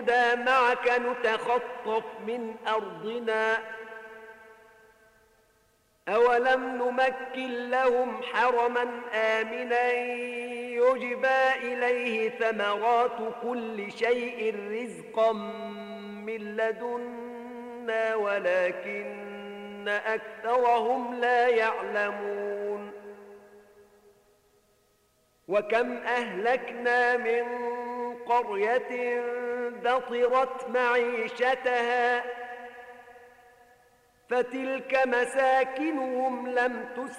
بالهدى معك نتخطف من أرضنا أولم نمكن لهم حرما آمنا يجبى إليه ثمرات كل شيء رزقا من لدنا ولكن أكثرهم لا يعلمون وكم أهلكنا من قرية بطرت معيشتها فتلك مساكنهم لم تسكن